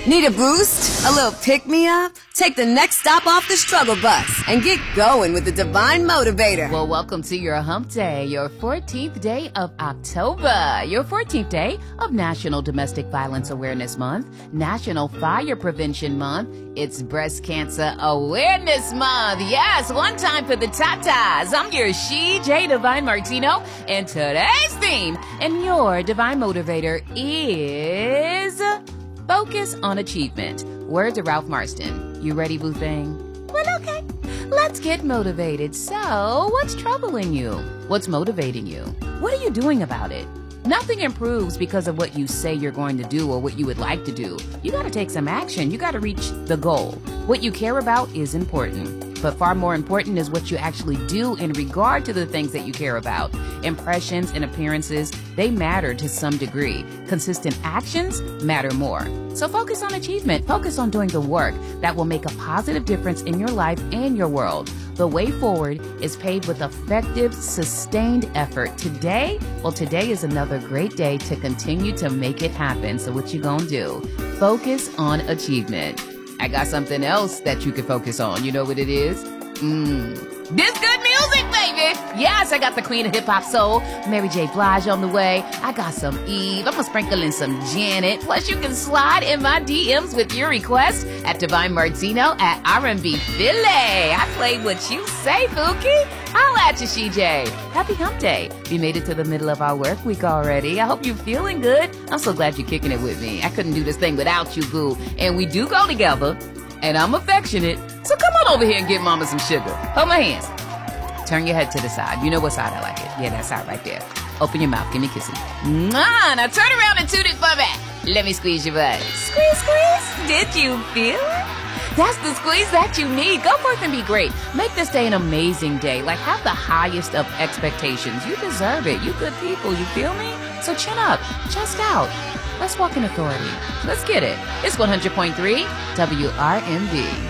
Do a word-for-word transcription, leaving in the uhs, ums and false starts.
Need a boost? A little pick-me-up? Take the next stop off the struggle bus and get going with the Divine Motivator. Well, welcome to your hump day, your fourteenth day of October, your fourteenth day of National Domestic Violence Awareness Month, National Fire Prevention Month. It's Breast Cancer Awareness Month. Yes, one time for the tatas. I'm your She J Divine Martino, and today's theme and your Divine Motivator is focus on achievement. Words of Ralph Marston. You ready, boo thing? Well, okay. Let's get motivated. So, what's troubling you? What's motivating you? What are you doing about it? Nothing improves because of what you say you're going to do or what you would like to do. You got to take some action. You got to reach the goal. What you care about is important, but far more important is what you actually do in regard to the things that you care about. Impressions and appearances, they matter to some degree. Consistent actions matter more. So focus on achievement. Focus on doing the work that will make a positive difference in your life and your world. The way forward is paved with effective, sustained effort. Today, well, today is another great day to continue to make it happen. So what you gonna do? Focus on achievement. I got something else that you can focus on. You know what it is? Mmm. This good music, baby. Yes, I got the queen of hip-hop soul, Mary J. Blige, on the way. I got some Eve. I'm going to sprinkle in some Janet. Plus, you can slide in my D Ms with your request at Divine Martino at R and B Philly. I played what you say, Pookie. Holla at you, She J. Happy hump day. We made it to the middle of our work week already. I hope you're feeling good. I'm so glad you're kicking it with me. I couldn't do this thing without you, boo. And we do go together. And I'm affectionate, so come on over here and get mama some sugar. Hold my hands. Turn your head to the side. You know what side I like it. Yeah, that side right there. Open your mouth. Give me a kissy. Mwah! Now turn around and toot it for me. Let me squeeze your butt. Squeeze, squeeze. Did you feel it? That's the squeeze that you need. Go forth and be great. Make this day an amazing day. Like, have the highest of expectations. You deserve it. You good people. You feel me? So chin up. Chest out. Let's walk in authority. Let's get it. It's one hundred point three W R M D.